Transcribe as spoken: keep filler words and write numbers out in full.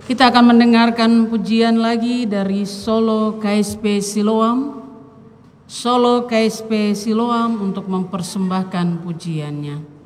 Kita akan mendengarkan pujian lagi dari Solo K S P Siloam. Solo K S P Siloam untuk mempersembahkan pujiannya.